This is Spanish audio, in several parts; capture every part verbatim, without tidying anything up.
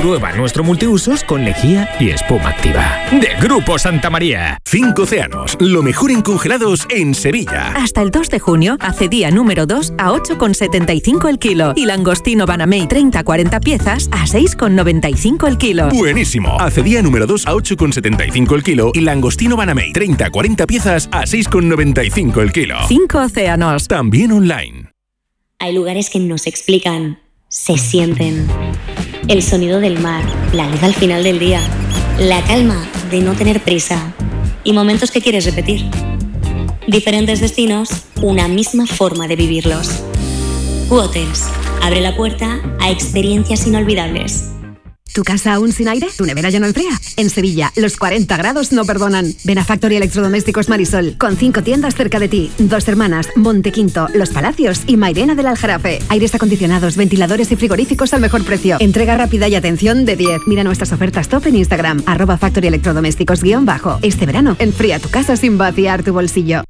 Prueba nuestro multiusos con lejía y espuma activa. De Grupo Santa María. Cinco océanos, lo mejor en congelados en Sevilla. Hasta el dos de junio, acedía número dos a ocho con setenta y cinco el kilo. Y langostino Banamey treinta a cuarenta piezas a seis con noventa y cinco el kilo. Buenísimo. Acedía número dos a ocho con setenta y cinco el kilo y langostino Banamey treinta a cuarenta piezas a seis con noventa y cinco el kilo. Cinco océanos. También online. Hay lugares que no se explican, se sienten. El sonido del mar, la luz al final del día, la calma de no tener prisa y momentos que quieres repetir. Diferentes destinos, una misma forma de vivirlos. Q-Hotels abre la puerta a experiencias inolvidables. ¿Tu casa aún sin aire? ¿Tu nevera ya no enfría? En Sevilla, los cuarenta grados no perdonan. Ven a Factory Electrodomésticos Marisol, con cinco tiendas cerca de ti. Dos Hermanas, Montequinto, Los Palacios y Mairena del Aljarafe. Aires acondicionados, ventiladores y frigoríficos al mejor precio. Entrega rápida y atención de diez. Mira nuestras ofertas top en Instagram, arroba Factory Electrodomésticos guión bajo. Este verano, enfría tu casa sin vaciar tu bolsillo.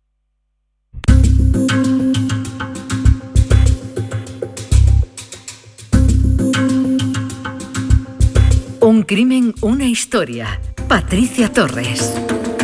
Un crimen, una historia. Patricia Torres.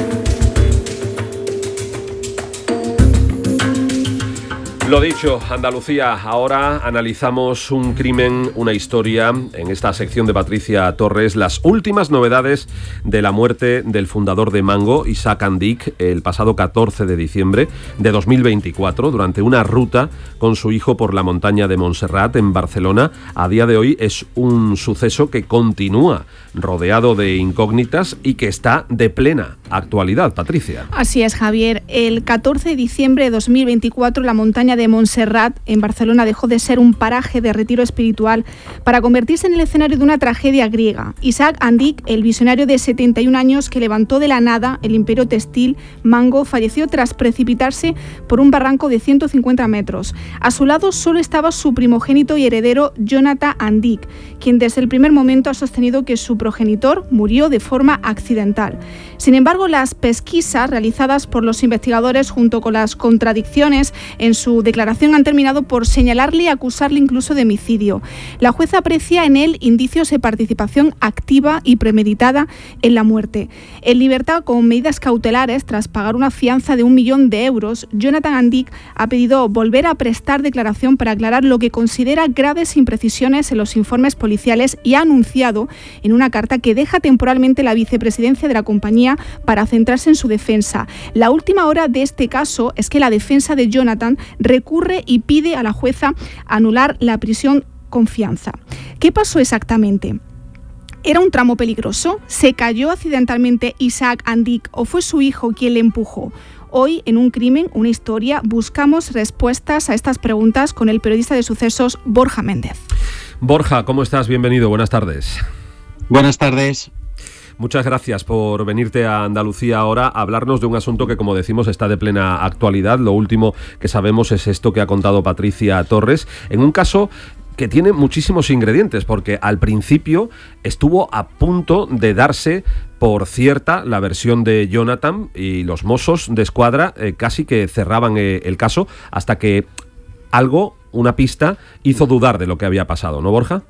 Lo dicho, Andalucía, ahora analizamos un crimen, una historia, en esta sección de Patricia Torres, las últimas novedades de la muerte del fundador de Mango, Isaac Andic, el pasado catorce de diciembre de dos mil veinticuatro, durante una ruta con su hijo por la montaña de Montserrat, en Barcelona. A día de hoy es un suceso que continúa rodeado de incógnitas y que está de plena actualidad, Patricia. Así es, Javier. El catorce de diciembre de dos mil veinticuatro, la montaña de Montserrat, en Barcelona, dejó de ser un paraje de retiro espiritual para convertirse en el escenario de una tragedia griega. Isaac Andic, el visionario de setenta y un años que levantó de la nada el imperio textil Mango, falleció tras precipitarse por un barranco de ciento cincuenta metros. A su lado solo estaba su primogénito y heredero, Jonathan Andic, quien desde el primer momento ha sostenido que su progenitor murió de forma accidental. Sin embargo, las pesquisas realizadas por los investigadores, junto con las contradicciones en su declaración, han terminado por señalarle y acusarle incluso de homicidio. La jueza aprecia en él indicios de participación activa y premeditada en la muerte. En libertad con medidas cautelares, tras pagar una fianza de un millón de euros, Jonathan Andic ha pedido volver a prestar declaración para aclarar lo que considera graves imprecisiones en los informes policiales y ha anunciado en una carta que deja temporalmente la vicepresidencia de la compañía para centrarse en su defensa. La última hora de este caso es que la defensa de Jonathan recurre y pide a la jueza anular la prisión con fianza. ¿Qué pasó exactamente? ¿Era un tramo peligroso? ¿Se cayó accidentalmente Isaac Andic o fue su hijo quien le empujó? Hoy, en Un crimen, una historia, buscamos respuestas a estas preguntas con el periodista de sucesos Borja Méndez. Borja, ¿cómo estás? Bienvenido, buenas tardes. Buenas tardes. Muchas gracias por venirte a Andalucía ahora a hablarnos de un asunto que, como decimos, está de plena actualidad. Lo último que sabemos es esto que ha contado Patricia Torres, en un caso que tiene muchísimos ingredientes, porque al principio estuvo a punto de darse por cierta la versión de Jonathan, y los Mossos de Escuadra eh, casi que cerraban eh, el caso, hasta que algo, una pista, hizo dudar de lo que había pasado, ¿no, Borja?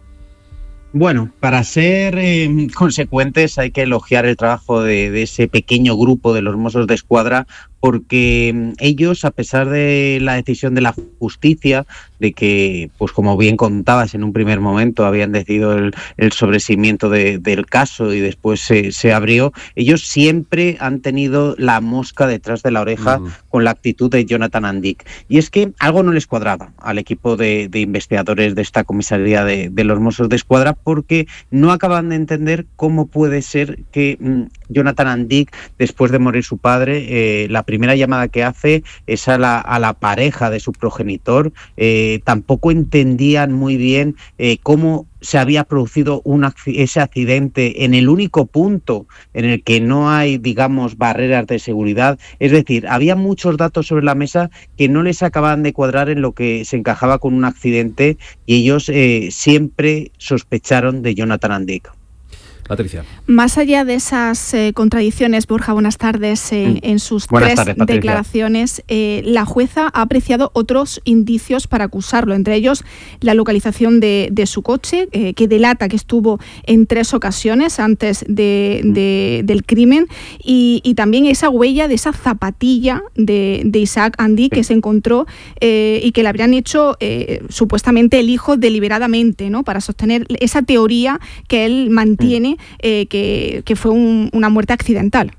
Bueno, para ser eh, consecuentes hay que elogiar el trabajo de, de ese pequeño grupo de los Mossos de Escuadra, porque ellos, a pesar de la decisión de la justicia, de que, pues como bien contabas en un primer momento, habían decidido el, el sobreseimiento de, del caso y después se, se abrió, ellos siempre han tenido la mosca detrás de la oreja uh-huh. con la actitud de Jonathan Andic. Y es que algo no les cuadraba al equipo de, de investigadores de esta comisaría de, de los Mossos de Escuadra, porque no acaban de entender cómo puede ser que mmm, Jonathan Andic, después de morir su padre, eh, la primera llamada que hace es a la, a la pareja de su progenitor. Eh, tampoco entendían muy bien eh, cómo se había producido un, ese accidente en el único punto en el que no hay, digamos, barreras de seguridad. Es decir, había muchos datos sobre la mesa que no les acababan de cuadrar en lo que se encajaba con un accidente, y ellos eh, siempre sospecharon de Jonathan Andic. Patricia. Más allá de esas eh, contradicciones, Borja, buenas tardes, eh, mm. en sus buenas tres tardes, declaraciones, eh, la jueza ha apreciado otros indicios para acusarlo, entre ellos la localización de, de su coche, eh, que delata que estuvo en tres ocasiones antes de, de, del crimen, y, y también esa huella de esa zapatilla de, de Isaac Handy que se encontró eh, y que le habrían hecho eh, supuestamente el hijo deliberadamente, ¿no?, para sostener esa teoría que él mantiene eh, que, que fue un, una muerte accidental.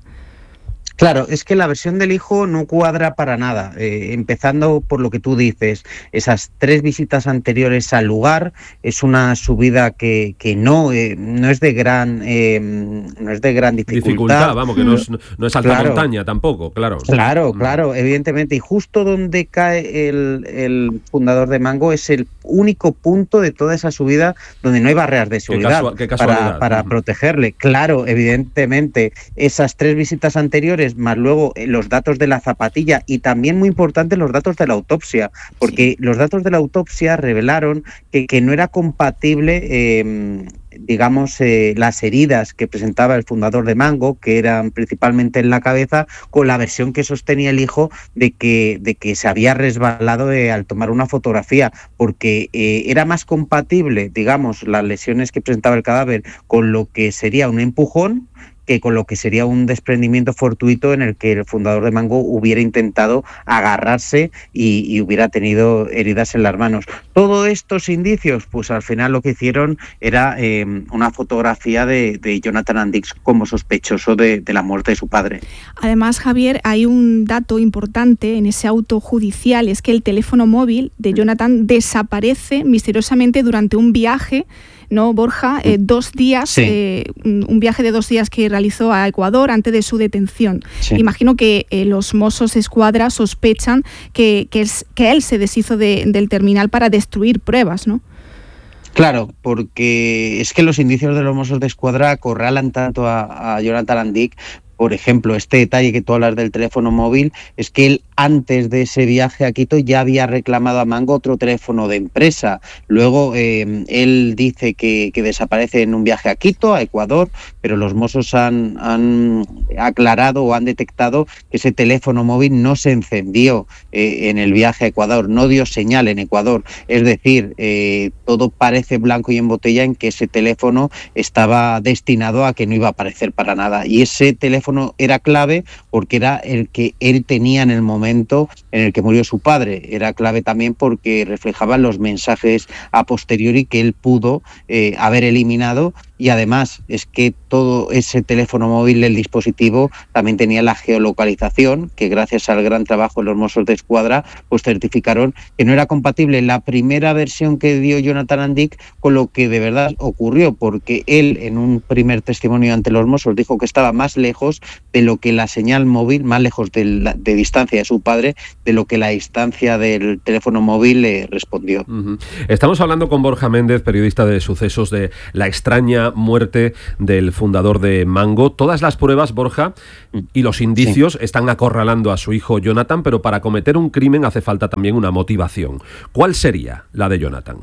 Claro, es que la versión del hijo no cuadra para nada, eh, empezando por lo que tú dices, esas tres visitas anteriores al lugar, es una subida que, que no, eh, no es de gran eh, no es de gran dificultad. Dificultad, vamos, que no es, no es alta claro. montaña tampoco, claro. Claro, claro, evidentemente, y justo donde cae el, el fundador de Mango es el único punto de toda esa subida donde no hay barreras de seguridad qué casua- qué para, para protegerle. Claro, evidentemente, esas tres visitas anteriores, más luego los datos de la zapatilla y también muy importante los datos de la autopsia, porque sí. los datos de la autopsia revelaron que, que no era compatible eh, digamos, eh, las heridas que presentaba el fundador de Mango, que eran principalmente en la cabeza, con la versión que sostenía el hijo de que, de que se había resbalado eh, al tomar una fotografía, porque eh, era más compatible, digamos, las lesiones que presentaba el cadáver con lo que sería un empujón, que con lo que sería un desprendimiento fortuito en el que el fundador de Mango hubiera intentado agarrarse y, y hubiera tenido heridas en las manos. Todos estos indicios, pues al final lo que hicieron era eh, una fotografía de, de Jonathan Handy como sospechoso de, de la muerte de su padre. Además, Javier, hay un dato importante en ese auto judicial, es que el teléfono móvil de Jonathan desaparece misteriosamente durante un viaje, ¿no, Borja? Eh, dos días, sí. eh, un viaje de dos días que realizó a Ecuador antes de su detención. Sí. Imagino que eh, los Mossos Escuadra sospechan que, que, es, que él se deshizo de, del terminal para destruir pruebas, ¿no? Claro, porque es que los indicios de los Mossos de Escuadra acorralan tanto a, a Jonathan Handy. Por ejemplo, este detalle que tú hablas del teléfono móvil, es que él antes de ese viaje a Quito ya había reclamado a Mango otro teléfono de empresa. Luego eh, él dice que, que desaparece en un viaje a Quito, a Ecuador, pero los Mossos han, han aclarado o han detectado que ese teléfono móvil no se encendió eh, en el viaje a Ecuador, no dio señal en Ecuador. Es decir, eh, todo parece blanco y en botella en que ese teléfono estaba destinado a que no iba a aparecer para nada. Y ese teléfono era clave porque era el que él tenía en el momento en el que murió su padre. Era clave también porque reflejaba los mensajes a posteriori que él pudo eh, haber eliminado, y además es que todo ese teléfono móvil del dispositivo también tenía la geolocalización, que gracias al gran trabajo de los Mossos de Escuadra pues certificaron que no era compatible la primera versión que dio Jonathan Handy con lo que de verdad ocurrió, porque él en un primer testimonio ante los Mossos dijo que estaba más lejos de lo que la señal móvil, más lejos de, la, de distancia de su padre, de lo que la distancia del teléfono móvil le respondió. Uh-huh. Estamos hablando con Borja Méndez, periodista de Sucesos, de la extraña muerte del fundador de Mango. Todas las pruebas, Borja, y los indicios sí. están acorralando a su hijo Jonathan, pero para cometer un crimen hace falta también una motivación. ¿Cuál sería la de Jonathan?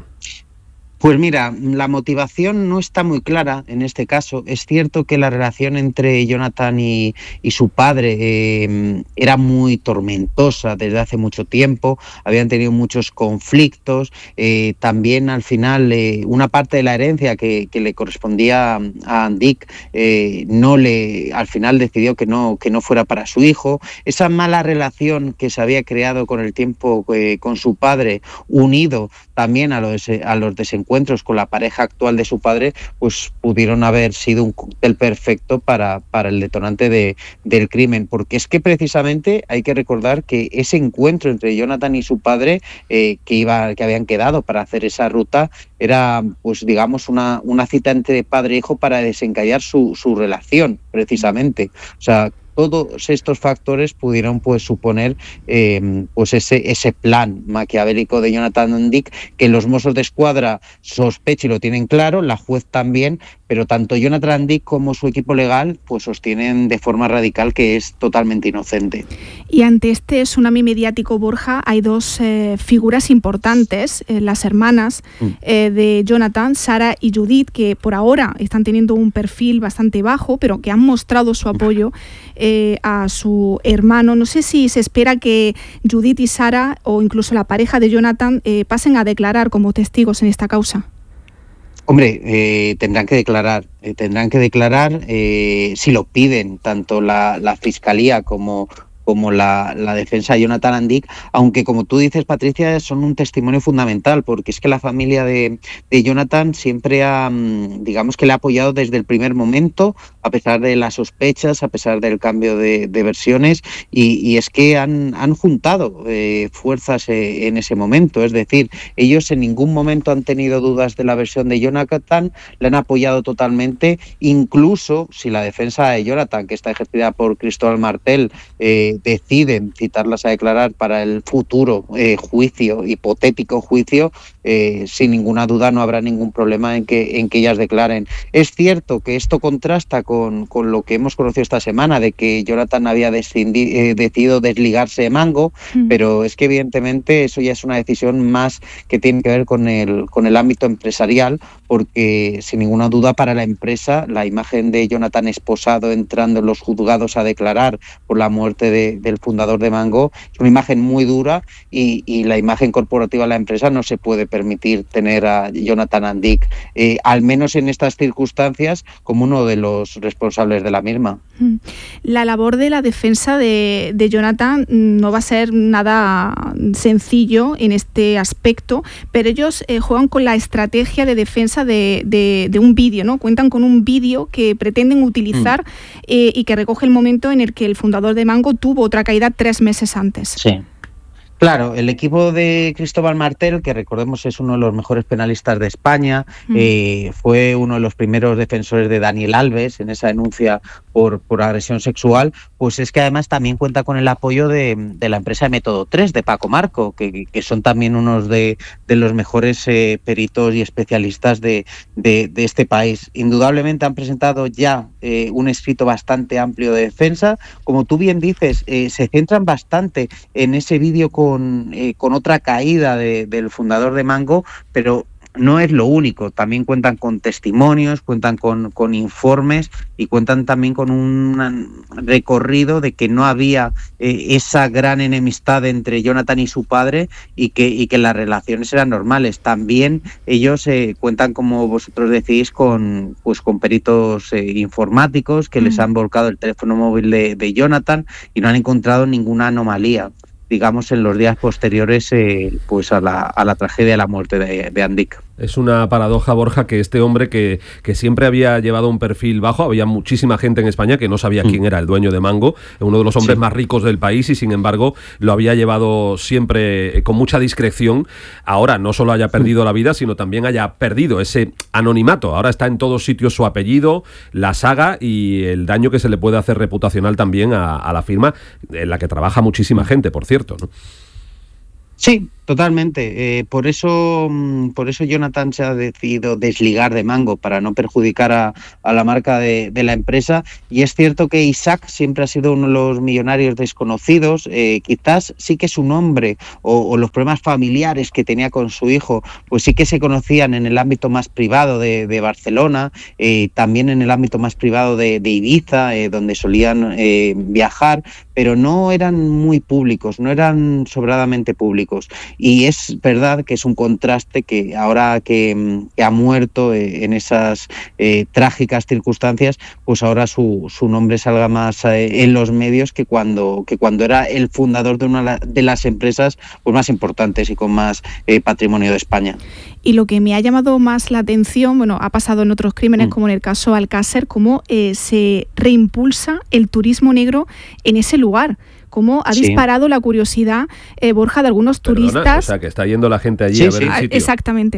Pues mira, la motivación no está muy clara en este caso. Es cierto que la relación entre Jonathan y, y su padre eh, era muy tormentosa desde hace mucho tiempo, habían tenido muchos conflictos, eh, también al final eh, una parte de la herencia que, que le correspondía a Handy eh, no le, al final decidió que no, que no fuera para su hijo. Esa mala relación que se había creado con el tiempo eh, con su padre, unido también a los, a los desencuentros con la pareja actual de su padre, pues pudieron haber sido un cóctel perfecto para, para el detonante de, del crimen, porque es que precisamente hay que recordar que ese encuentro entre Jonathan y su padre eh, que, iba, que habían quedado para hacer esa ruta era, pues digamos, una, una cita entre padre e hijo para desencallar su, su relación, precisamente. O sea, todos estos factores pudieron pues suponer eh, pues ese, ese plan maquiavélico de Jonathan Handy, que los Mossos de Escuadra sospechan y lo tienen claro, la juez también, pero tanto Jonathan Andic como su equipo legal pues sostienen de forma radical que es totalmente inocente. Y ante este tsunami mediático, Borja, hay dos eh, figuras importantes, eh, las hermanas eh, de Jonathan, Sara y Judith, que por ahora están teniendo un perfil bastante bajo, pero que han mostrado su apoyo eh, a su hermano. No sé si se espera que Judith y Sara, o incluso la pareja de Jonathan, eh, pasen a declarar como testigos en esta causa. Hombre, eh, tendrán que declarar, eh, tendrán que declarar eh, si lo piden tanto la, la Fiscalía como... como la, la defensa de Jonathan Andic, aunque como tú dices, Patricia, son un testimonio fundamental, porque es que la familia de, de Jonathan siempre ha, digamos que le ha apoyado desde el primer momento, a pesar de las sospechas, a pesar del cambio de, de versiones, y, y es que han, han juntado eh, fuerzas eh, en ese momento, es decir, ellos en ningún momento han tenido dudas de la versión de Jonathan, le han apoyado totalmente, incluso si la defensa de Jonathan, que está ejercida por Cristóbal Martel, eh, deciden citarlas a declarar para el futuro eh, juicio, hipotético juicio, eh, sin ninguna duda no habrá ningún problema en que, en que ellas declaren. Es cierto que esto contrasta con, con lo que hemos conocido esta semana, de que Jonathan había descindi, eh, decidido desligarse de Mango, mm. pero es que evidentemente eso ya es una decisión más que tiene que ver con el, con el ámbito empresarial, porque sin ninguna duda para la empresa la imagen de Jonathan esposado entrando en los juzgados a declarar por la muerte de del fundador de Mango es una imagen muy dura y, y la imagen corporativa de la empresa no se puede permitir tener a Jonathan Andic, eh, al menos en estas circunstancias, como uno de los responsables de la misma. La labor de la defensa de, de Jonathan no va a ser nada sencillo en este aspecto, pero ellos eh, juegan con la estrategia de defensa de, de, de un vídeo, ¿no? Cuentan con un vídeo que pretenden utilizar mm. eh, y que recoge el momento en el que el fundador de Mango tuvo otra caída tres meses antes. Sí. Claro, el equipo de Cristóbal Martel, que recordemos es uno de los mejores penalistas de España, mm. eh, fue uno de los primeros defensores de Daniel Alves en esa denuncia por, por agresión sexual, pues es que además también cuenta con el apoyo de, de la empresa de Método tres, de Paco Marco, que, que son también unos de, de los mejores eh, peritos y especialistas de, de, de este país. Indudablemente han presentado ya eh, un escrito bastante amplio de defensa. Como tú bien dices, eh, se centran bastante en ese vídeo con Con, eh, con otra caída de, del fundador de Mango, pero no es lo único, también cuentan con testimonios, cuentan con, con informes y cuentan también con un recorrido de que no había eh, esa gran enemistad entre Jonathan y su padre y que, y que las relaciones eran normales. También ellos eh, cuentan, como vosotros decís, con, pues, con peritos eh, informáticos que mm. les han volcado el teléfono móvil de, de Jonathan y no han encontrado ninguna anomalía, digamos, en los días posteriores eh, pues a la, a la tragedia de la muerte de, de Andic. Es una paradoja, Borja, que este hombre que, que siempre había llevado un perfil bajo, había muchísima gente en España que no sabía mm. quién era el dueño de Mango, uno de los hombres sí. más ricos del país, y sin embargo lo había llevado siempre con mucha discreción. Ahora no solo haya perdido mm. la vida, sino también haya perdido ese anonimato. Ahora está en todos sitios su apellido, la saga y el daño que se le puede hacer reputacional también a, a la firma en la que trabaja muchísima gente, por cierto, ¿no? Sí, totalmente. Eh, por eso, por eso Jonathan se ha decidido desligar de Mango para no perjudicar a, a la marca de, de la empresa. Y es cierto que Isaac siempre ha sido uno de los millonarios desconocidos. Eh, quizás sí que su nombre o, o los problemas familiares que tenía con su hijo, pues sí que se conocían en el ámbito más privado de, de Barcelona, eh, también en el ámbito más privado de, de Ibiza, eh, donde solían eh, viajar, pero no eran muy públicos, no eran sobradamente públicos. Y es verdad que es un contraste que ahora que, que ha muerto eh, en esas eh, trágicas circunstancias, pues ahora su, su nombre salga más eh, en los medios que cuando, que cuando era el fundador de una de las empresas pues más importantes y con más eh, patrimonio de España. Y lo que me ha llamado más la atención, bueno, ha pasado en otros crímenes, mm. como en el caso Alcácer, cómo eh, se reimpulsa el turismo negro en ese lugar. Cómo ha sí. disparado la curiosidad, eh, Borja, de algunos Perdona, turistas. O sea, que está yendo la gente allí sí, a ver sí. el sitio. Exactamente.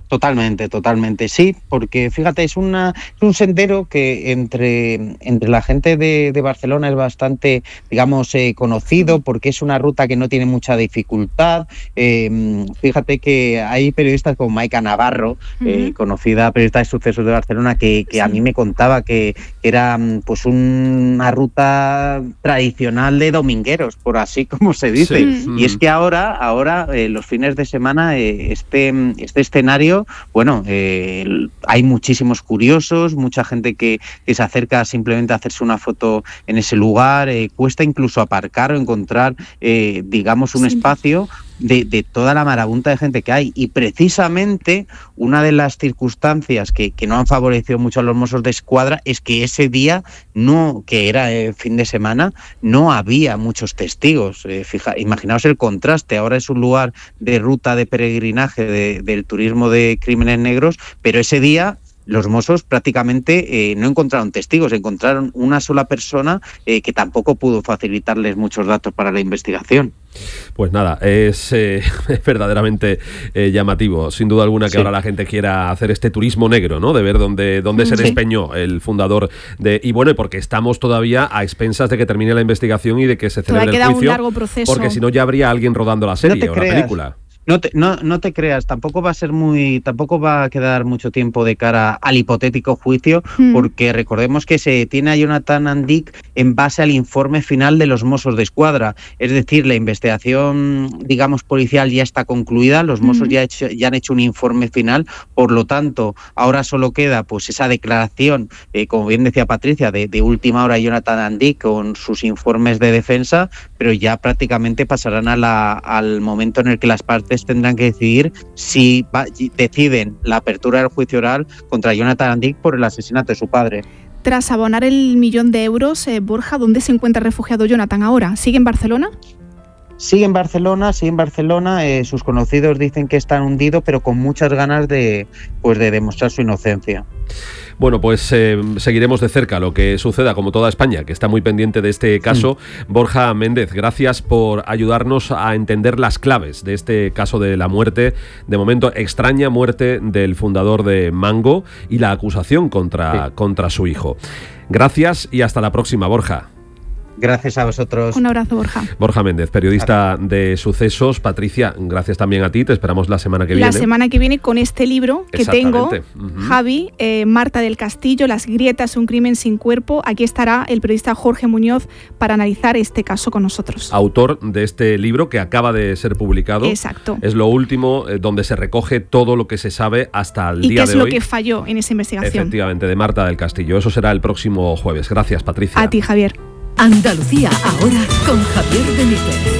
Totalmente, totalmente, sí, porque fíjate, es, una, es un sendero que entre, entre la gente de, de Barcelona es bastante, digamos, eh, conocido, porque es una ruta que no tiene mucha dificultad. Eh, fíjate que hay periodistas como Maica Navarro, uh-huh. eh, conocida periodista de sucesos de Barcelona, que, que sí. a mí me contaba que era pues una ruta tradicional de domingueros, por así como se dice. Sí. Y es que ahora, ahora eh, los fines de semana, eh, este, este escenario, bueno, eh, hay muchísimos curiosos, mucha gente que, que se acerca simplemente a hacerse una foto en ese lugar, eh, cuesta incluso aparcar o encontrar, eh, digamos, un sí. espacio de, de toda la marabunta de gente que hay. Y precisamente una de las circunstancias que, que no han favorecido mucho a los Mossos de Escuadra es que ese día, no, que era el fin de semana, no había muchos testigos. Eh, fija, imaginaos el contraste, ahora es un lugar de ruta de peregrinaje de, del turismo de crímenes negros, pero ese día los Mossos prácticamente eh, no encontraron testigos, encontraron una sola persona eh, que tampoco pudo facilitarles muchos datos para la investigación. Pues nada, es eh, verdaderamente eh, llamativo, sin duda alguna, que sí. ahora la gente quiera hacer este turismo negro, ¿no? De ver dónde, dónde sí. se despeñó el fundador de... Y bueno, porque estamos todavía a expensas de que termine la investigación y de que se celebre el juicio, un largo proceso. Porque si no ya habría alguien rodando la serie no o creas. la película. No te, no, no te creas, tampoco va a ser muy, tampoco va a quedar mucho tiempo de cara al hipotético juicio, mm. porque recordemos que se tiene a Jonathan Andic en base al informe final de los Mossos de Escuadra, es decir, la investigación, digamos, policial ya está concluida, los Mossos mm. ya, hecho, ya han hecho un informe final, por lo tanto, ahora solo queda pues esa declaración, eh, como bien decía Patricia, de, de última hora Jonathan Andic con sus informes de defensa, pero ya prácticamente pasarán a la, al momento en el que las partes tendrán que decidir si va, deciden la apertura del juicio oral contra Jonathan Andic por el asesinato de su padre. Tras abonar el millón de euros, eh, Borja, ¿dónde se encuentra refugiado Jonathan ahora? ¿Sigue en Barcelona? Sigue en Barcelona, sigue en Barcelona, eh, sus conocidos dicen que está hundido, pero con muchas ganas de, pues, de demostrar su inocencia. Bueno, pues eh, seguiremos de cerca lo que suceda, como toda España, que está muy pendiente de este caso. Mm. Borja Méndez, gracias por ayudarnos a entender las claves de este caso de la muerte, de momento extraña muerte del fundador de Mango y la acusación contra, sí. contra su hijo. Gracias y hasta la próxima, Borja. Gracias a vosotros. Un abrazo, Borja. Borja Méndez, periodista de Sucesos. Patricia, gracias también a ti. Te esperamos la semana que la viene. La semana que viene con este libro que tengo, uh-huh. Javi, eh, Marta del Castillo, Las grietas, un crimen sin cuerpo. Aquí estará el periodista Jorge Muñoz para analizar este caso con nosotros. Autor de este libro que acaba de ser publicado. Exacto. Es lo último eh, donde se recoge todo lo que se sabe hasta el ¿Y día qué de es hoy. lo que falló en esa investigación? Efectivamente, de Marta del Castillo. Eso será el próximo jueves. Gracias, Patricia. A ti, Javier. Andalucía ahora con Javier Benítez.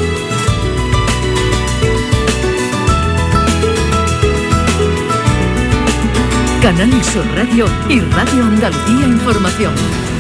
Canal Sur Radio y Radio Andalucía Información.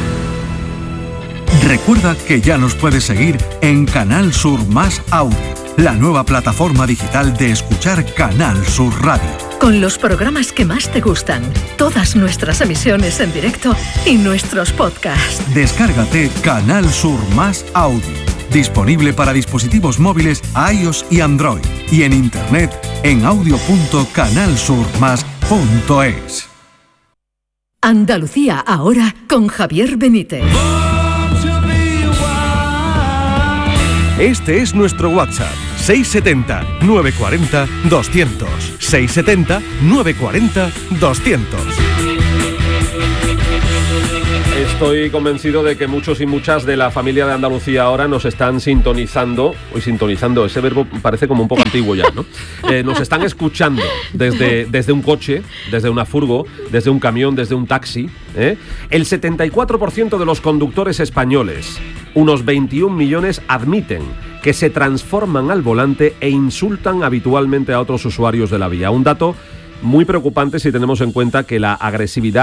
Recuerda que ya nos puedes seguir en Canal Sur Más Audio, la nueva plataforma digital de escuchar Canal Sur Radio. Con los programas que más te gustan, todas nuestras emisiones en directo y nuestros podcasts. Descárgate Canal Sur Más Audio, disponible para dispositivos móviles iOS y Android, y en internet en audio punto canal sur más punto es. Andalucía ahora con Javier Benítez. Este es nuestro WhatsApp, seis setenta, novecientos cuarenta, doscientos. seis setenta, novecientos cuarenta, doscientos. Estoy convencido de que muchos y muchas de la familia de Andalucía ahora nos están sintonizando, hoy sintonizando, ese verbo parece como un poco antiguo ya, ¿no? Eh, nos están escuchando desde, desde un coche, desde una furgo, desde un camión, desde un taxi. ¿eh? El setenta y cuatro por ciento de los conductores españoles, unos veintiún millones, admiten que se transforman al volante e insultan habitualmente a otros usuarios de la vía. Un dato muy preocupante si tenemos en cuenta que la agresividad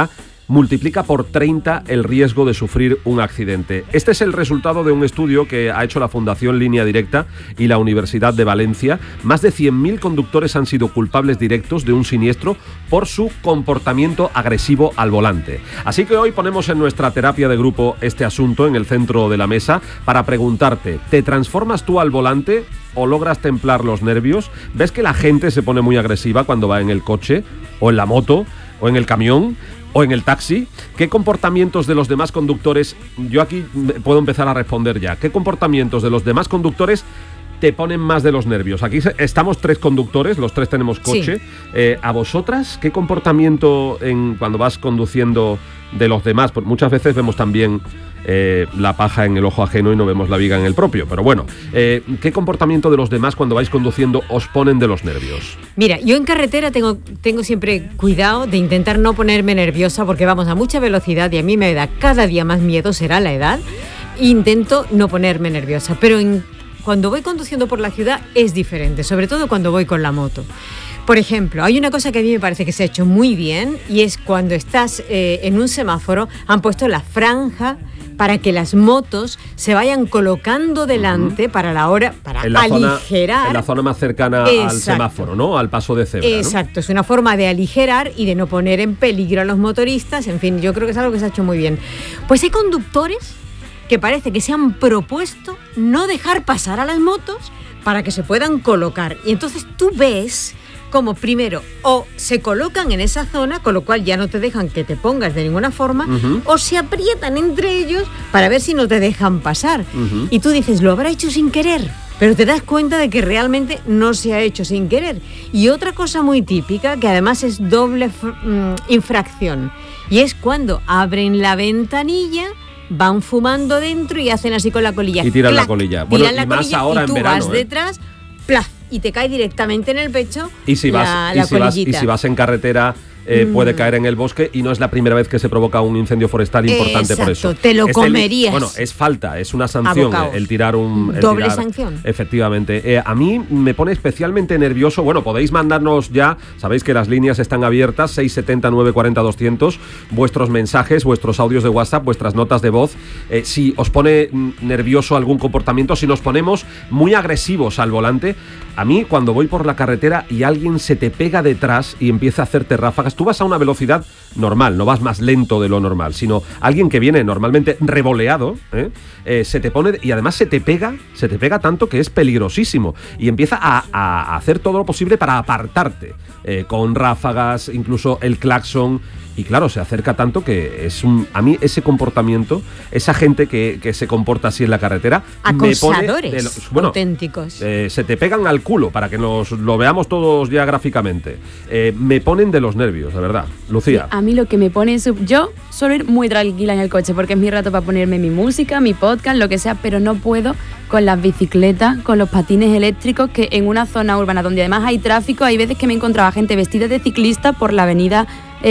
multiplica por treinta el riesgo de sufrir un accidente. Este es el resultado de un estudio que ha hecho la Fundación Línea Directa y la Universidad de Valencia. Más de cien mil conductores han sido culpables directos de un siniestro por su comportamiento agresivo al volante. Así que hoy ponemos en nuestra terapia de grupo este asunto en el centro de la mesa para preguntarte, ¿te transformas tú al volante o logras templar los nervios? ¿Ves que la gente se pone muy agresiva cuando va en el coche o en la moto o en el camión o en el taxi? ¿Qué comportamientos de los demás conductores, yo aquí puedo empezar a responder ya, qué comportamientos de los demás conductores te ponen más de los nervios? Aquí estamos tres conductores, los tres tenemos coche. Sí. Eh, ¿A vosotras qué comportamiento en, cuando vas conduciendo de los demás? Porque muchas veces vemos también eh, la paja en el ojo ajeno y no vemos la viga en el propio. Pero bueno, eh, ¿qué comportamiento de los demás cuando vais conduciendo os ponen de los nervios? Mira, yo en carretera tengo, tengo siempre cuidado de intentar no ponerme nerviosa porque vamos a mucha velocidad y a mí me da cada día más miedo, será la edad. Intento no ponerme nerviosa, pero en cuando voy conduciendo por la ciudad es diferente, sobre todo cuando voy con la moto. Por ejemplo, hay una cosa que a mí me parece que se ha hecho muy bien y es cuando estás eh, en un semáforo, han puesto la franja para que las motos se vayan colocando delante uh-huh. para la hora, para en la aligerar. Zona, en la zona más cercana Exacto. al semáforo, ¿no? Al paso de cebra, Exacto, ¿no? Es una forma de aligerar y de no poner en peligro a los motoristas. En fin, yo creo que es algo que se ha hecho muy bien. Pues hay conductores que parece que se han propuesto no dejar pasar a las motos para que se puedan colocar. Y entonces tú ves como primero o se colocan en esa zona, con lo cual ya no te dejan que te pongas de ninguna forma, uh-huh. o se aprietan entre ellos para ver si no te dejan pasar. Uh-huh. Y tú dices, lo habrá hecho sin querer, pero te das cuenta de que realmente no se ha hecho sin querer. Y otra cosa muy típica, que además es doble f- infracción, y es cuando abren la ventanilla, van fumando dentro y hacen así con la colilla. Y tiran ¡clac! La colilla. Bueno, tiran la y más colilla ahora y tú en verano, vas ¿eh? detrás, plaf, y te cae directamente en el pecho y si vas, la, y la si vas, y si vas en carretera eh, mm. puede caer en el bosque y no es la primera vez que se provoca un incendio forestal importante. Exacto, por eso. Te lo es comerías. El, bueno, es falta, es una sanción el, el tirar un... El Doble tirar, sanción. Efectivamente. Eh, a mí me pone especialmente nervioso, bueno, podéis mandarnos ya, sabéis que las líneas están abiertas, seis siete cero, nueve cuatro cero, doscientos, vuestros mensajes, vuestros audios de WhatsApp, vuestras notas de voz, eh, si os pone nervioso algún comportamiento, si nos ponemos muy agresivos al volante. A mí, cuando voy por la carretera y alguien se te pega detrás y empieza a hacerte ráfagas, tú vas a una velocidad normal, no vas más lento de lo normal, sino alguien que viene normalmente revoleado, ¿eh? Eh, se te pone y además se te pega, se te pega tanto que es peligrosísimo y empieza a, a hacer todo lo posible para apartarte, eh, con ráfagas, incluso el claxon. Y claro, se acerca tanto que es un... A mí ese comportamiento, esa gente que, que se comporta así en la carretera... Acosadores, me pone de los, bueno, auténticos. Eh, se te pegan al culo, para que nos lo veamos todos ya gráficamente. Eh, me ponen de los nervios, de verdad. Lucía. Sí, a mí lo que me pone... Sub... Yo suelo ir muy tranquila en el coche porque es mi rato para ponerme mi música, mi podcast, lo que sea, pero no puedo con las bicicletas, con los patines eléctricos, que en una zona urbana donde además hay tráfico, hay veces que me encontraba gente vestida de ciclista por la avenida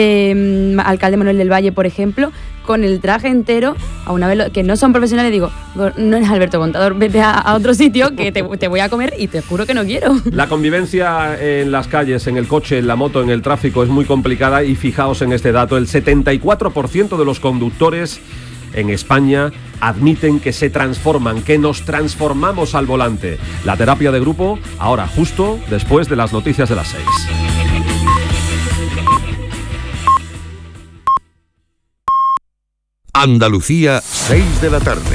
eh, Alcalde Manuel del Valle, por ejemplo, con el traje entero, a una vez que no son profesionales, digo, no eres Alberto Contador, vete a, a otro sitio que te, te voy a comer y te juro que no quiero. La convivencia en las calles, en el coche, en la moto, en el tráfico es muy complicada y fijaos en este dato, el setenta y cuatro por ciento de los conductores en España admiten que se transforman, que nos transformamos al volante. La terapia de grupo, ahora justo después de las noticias de las seis. Andalucía, seis de la tarde.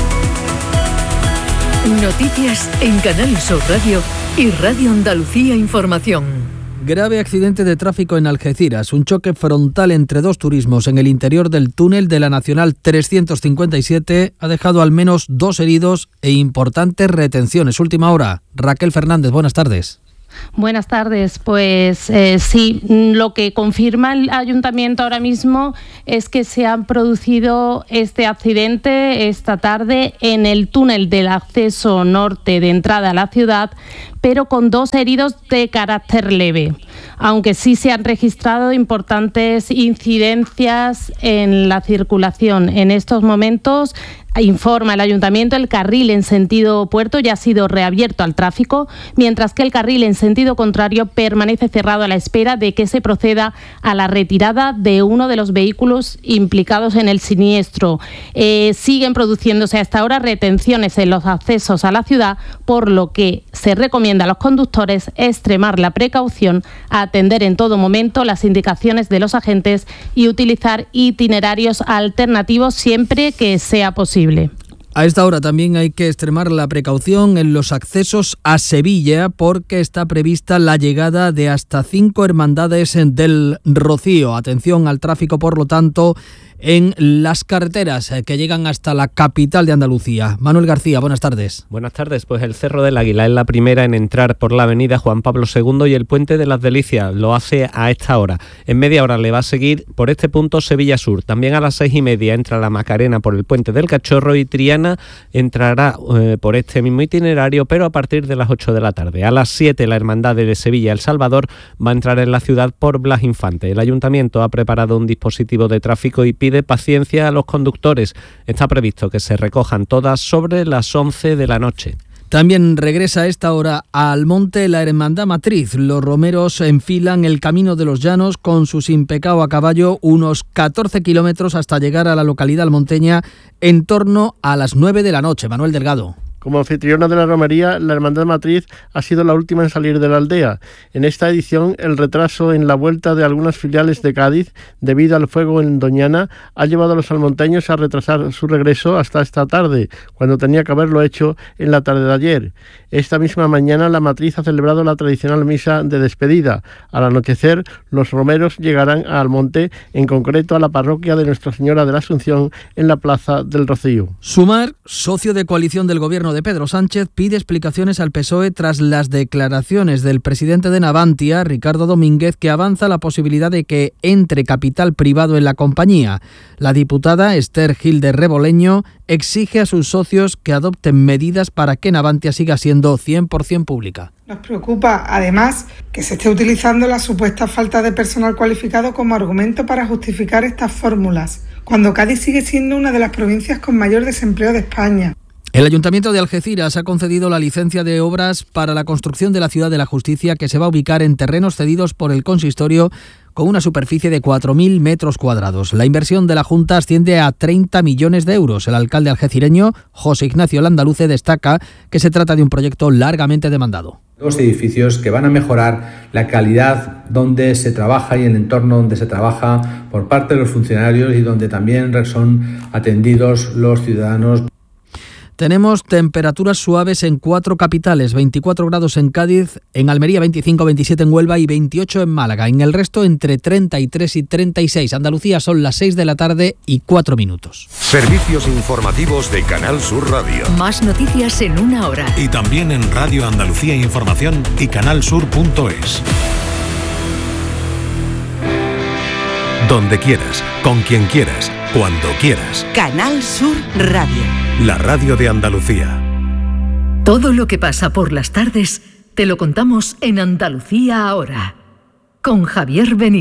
Noticias en Canal Sur Radio y Radio Andalucía Información. Grave accidente de tráfico en Algeciras. Un choque frontal entre dos turismos en el interior del túnel de la Nacional trescientos cincuenta y siete ha dejado al menos dos heridos e importantes retenciones. Última hora. Raquel Fernández, buenas tardes. Buenas tardes. Pues eh, sí, lo que confirma el ayuntamiento ahora mismo es que se ha producido este accidente esta tarde en el túnel del acceso norte de entrada a la ciudad, pero con dos heridos de carácter leve, aunque sí se han registrado importantes incidencias en la circulación. En estos momentos informa el ayuntamiento, el carril en sentido puerto ya ha sido reabierto al tráfico, mientras que el carril en sentido contrario permanece cerrado a la espera de que se proceda a la retirada de uno de los vehículos implicados en el siniestro. Eh, siguen produciéndose hasta ahora retenciones en los accesos a la ciudad, por lo que se recomienda a los conductores extremar la precaución, atender en todo momento las indicaciones de los agentes y utilizar itinerarios alternativos siempre que sea posible. A esta hora también hay que extremar la precaución en los accesos a Sevilla, porque está prevista la llegada de hasta cinco hermandades del Rocío. Atención al tráfico, por lo tanto, en las carreteras que llegan hasta la capital de Andalucía. Manuel García, buenas tardes. Buenas tardes. Pues el Cerro del Águila es la primera en entrar por la avenida Juan Pablo segundo y el Puente de las Delicias lo hace a esta hora. En media hora le va a seguir por este punto Sevilla Sur. También a las seis y media entra la Macarena por el Puente del Cachorro y Triana entrará eh, por este mismo itinerario, pero a partir de las ocho de la tarde. A las siete la Hermandad de Sevilla El Salvador va a entrar en la ciudad por Blas Infante. El Ayuntamiento ha preparado un dispositivo de tráfico y pide de paciencia a los conductores. Está previsto que se recojan todas sobre las once de la noche. También regresa a esta hora a Almonte la Hermandad Matriz. Los romeros enfilan el Camino de los Llanos con su Sin Pecado a caballo unos catorce kilómetros hasta llegar a la localidad almonteña en torno a las nueve de la noche. Manuel Delgado. Como anfitriona de la romería, la Hermandad Matriz ha sido la última en salir de la aldea. En esta edición, el retraso en la vuelta de algunas filiales de Cádiz, debido al fuego en Doñana, ha llevado a los almonteños a retrasar su regreso hasta esta tarde, cuando tenía que haberlo hecho en la tarde de ayer. Esta misma mañana, la Matriz ha celebrado la tradicional misa de despedida. Al anochecer, los romeros llegarán a Almonte, en concreto a la parroquia de Nuestra Señora de la Asunción, en la Plaza del Rocío. Sumar, socio de coalición del gobierno de Pedro Sánchez, pide explicaciones al P S O E tras las declaraciones del presidente de Navantia, Ricardo Domínguez, que avanza la posibilidad de que entre capital privado en la compañía. La diputada Esther Gil de Reboleño exige a sus socios que adopten medidas para que Navantia siga siendo cien por ciento pública. Nos preocupa, además, que se esté utilizando la supuesta falta de personal cualificado como argumento para justificar estas fórmulas, cuando Cádiz sigue siendo una de las provincias con mayor desempleo de España. El Ayuntamiento de Algeciras ha concedido la licencia de obras para la construcción de la Ciudad de la Justicia, que se va a ubicar en terrenos cedidos por el consistorio con una superficie de cuatro mil metros cuadrados. La inversión de la Junta asciende a treinta millones de euros. El alcalde algecireño, José Ignacio Landaluce, destaca que se trata de un proyecto largamente demandado. Dos edificios que van a mejorar la calidad donde se trabaja y el entorno donde se trabaja por parte de los funcionarios y donde también son atendidos los ciudadanos. Tenemos temperaturas suaves en cuatro capitales, veinticuatro grados en Cádiz, en Almería veinticinco, veintisiete en Huelva y veintiocho en Málaga. En el resto entre treinta y tres y treinta y seis. Andalucía son las seis de la tarde y cuatro minutos. Servicios informativos de Canal Sur Radio. Más noticias en una hora. Y también en Radio Andalucía Información y canalsur punto es. Donde quieras, con quien quieras, cuando quieras. Canal Sur Radio. La radio de Andalucía. Todo lo que pasa por las tardes te lo contamos en Andalucía ahora. Con Javier Benítez.